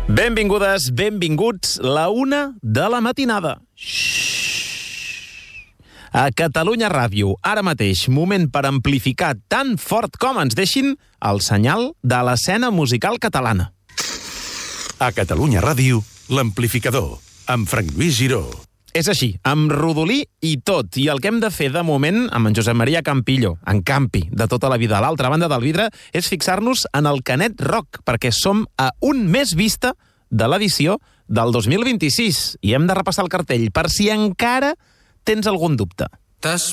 Benvingudes, benvinguts, la 1 de la matinada. A Catalunya Ràdio, ara mateix, moment per amplificar tan fort com ens deixin el senyal de l'escena musical catalana. A Catalunya Ràdio, l'amplificador, amb Frank Lluís Giró. És així, amb rodolí i tot. I el que hem de fer de moment amb en Josep Maria Campillo, en Campi, de tota la vida a l'altra banda del vidre, és fixar-nos en el Canet Rock, perquè som a un mes vista de l'edició del 2026. I hem de repassar el cartell per si encara tens algun dubte. T'has